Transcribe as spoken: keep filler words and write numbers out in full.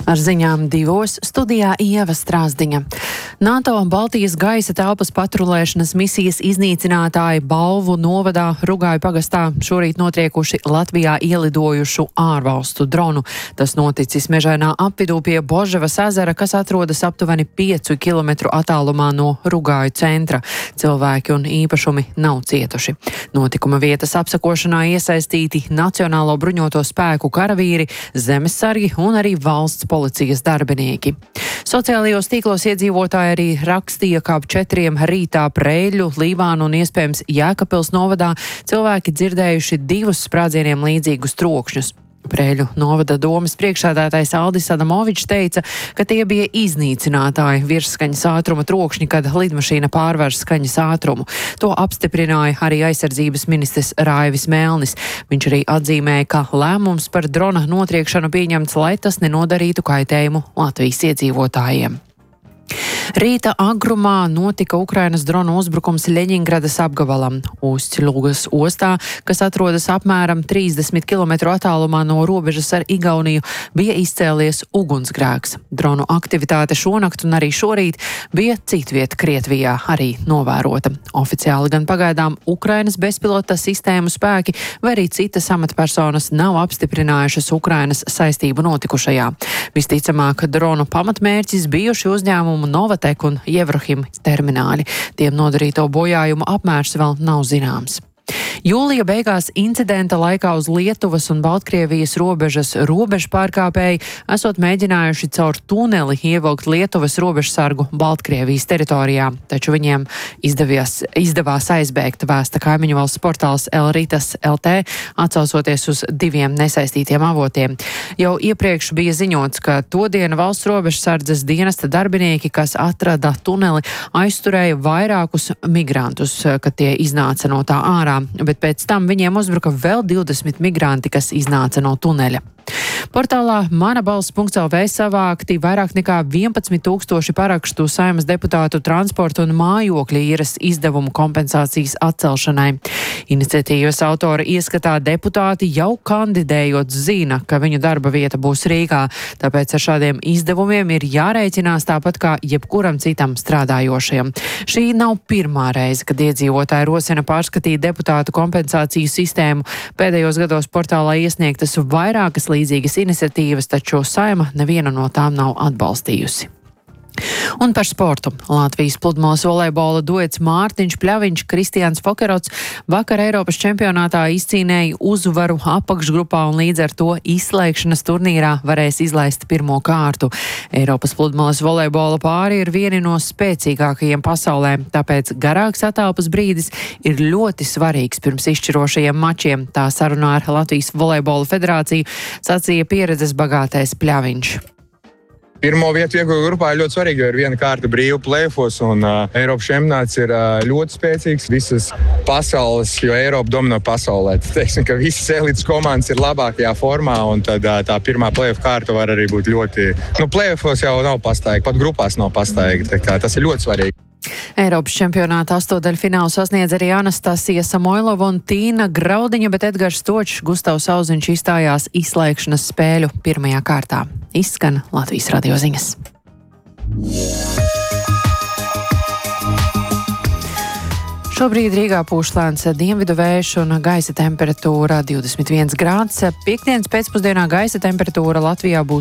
Ar ziņām divos studijā Ieva Strāzdiņa. NATO Baltijas gaisa telpas patrulēšanas misijas iznīcinātāji Balvu novadā Rugāju pagastā šorīt notriekuši Latvijā ielidojušu ārvalstu dronu. Tas noticis mežainā apvidū pie Boževas ezera, kas atrodas aptuveni piecu kilometru attālumā no Rugāju centra. Cilvēki un īpašumi nav cietuši. Notikuma vietas apsekošanā iesaistīti Nacionālo bruņoto spēku karavīri, zemesargi un arī valsts policijas darbinieki. Sociālajos tīklos iedzīvotāji arī rakstīja, kā ap četriem rītā Preiļu, Līvānu un iespējams Jēkabpils novadā cilvēki dzirdējuši divus sprādzieniem līdzīgus trokšņus. Preiļu novada domes priekšsēdētājs Aldis Adamovičs teica, ka tie bija iznīcinātāji virsskaņas ātruma trokšņi, kad lidmašīna pārvērs skaņas ātrumu. To apstiprināja arī aizsardzības ministrs Raivis Melnis. Viņš arī atzīmēja, ka lēmums par drona notriekšanu pieņemts, lai tas nenodarītu kaitējumu Latvijas iedzīvotājiem. Rīta agrumā notika Ukrainas drona uzbrukums Ļeņingradas apgabalam. Ustļugas ostā, kas atrodas apmēram trīsdesmit kilometru attālumā no robežas ar Igauniju, bija izcēlies ugunsgrēks. Dronu aktivitāte šonakt un arī šorīt bija citvieta Krievijā arī novērota. Oficiāli gan pagaidām Ukrainas bezpilota sistēmu spēki vai arī citas amatpersonas nav apstiprinājušas Ukrainas saistību notikušajā. Visticamāk, dronu pamatmērķis bijuši uzņēmumu Novatek un Jevrohim termināļi. Tiem nodarīto bojājumu apmērs vēl nav zināms. Jūlija beigās incidenta laikā uz Lietuvas un Baltkrievijas robežas robežu pārkāpēji esot mēģinājuši caur tuneli ievilkt Lietuvas robežsargu Baltkrievijas teritorijā, taču viņiem izdevies, izdevās aizbēgt, vēsta kaimiņu valsts portāls Elritas L T, atsaucoties uz diviem nesaistītiem avotiem. Jau iepriekš bija ziņots, ka todien valsts robežsardzes dienesta darbinieki, kas atrada tuneli, aizturēja vairākus migrantus, kad tie iznāca no tā ārā, bet pēc tam viņiem uzbruka vēl divdesmit migranti, kas iznāca no tuneļa. Portālā manabalss punkts L V savākti vairāk nekā vienpadsmit tūkstoši parakstu Saeimas deputātu transporta un mājokļa īres izdevumu kompensācijas atcelšanai. Iniciatīvas autora ieskatā deputāti jau kandidējot zina, ka viņu darba vieta būs Rīgā, tāpēc ar šādiem izdevumiem ir jārēķinās tāpat kā jebkuram citam strādājošajam. Šī nav pirmā reize, kad iedzīvotāji rosina pārskatīt deputātu kompensāciju sistēmu. Pēdējos gados portālā iesniegtas vairākas līdzīgas iniciatīvas, taču Saeima nevienu no tām nav atbalstījusi. Un par sportu. Latvijas pludmales volejbola duets Mārtiņš Pļaviņš, Kristians Fokerots vakar Eiropas čempionātā izcīnēja uzvaru apakšgrupā un līdz ar to izslēgšanas turnīrā varēs izlaist pirmo kārtu. Eiropas pludmales volejbola pāri ir vieni no spēcīgākajiem pasaulē, tāpēc garāks atālpas brīdis ir ļoti svarīgs pirms izšķirošajiem mačiem. Tā sarunā ar Latvijas volejbola federāciju sacīja pieredzes bagātais Pļaviņš. Pirmo vietu ieguva grupā ir ļoti svarīgi, jo ir viena kārta brīvu play-offos, un uh, Eiropas čempionāts ir uh, ļoti spēcīgs. Visas pasaules, jo Eiropa domino pasaulē. Teiksim, ka visas elites komandas ir labākajā formā, un tad uh, tā pirmā play-off kārta var arī būt ļoti... Nu, play-offos jau nav pastaiga, pat grupās nav pastaiga, tā kā tas ir ļoti svarīgi. Eiropas čempionāta astotdaļfinālu sasniedz arī Anastasija Samoilova un Tīna Graudiņa, bet Edgars Stočs, Gustavs Auziņš izstājās izslēgšanas spēļu pirmajā kārtā. Izskan Latvijas radio ziņas. Šobrīd Rīgā pūš lēns dienvidu vējš un gaisa temperatūra divdesmit viens grāds. Piektdienas pēcpusdienā gaisa temperatūra Latvijā būs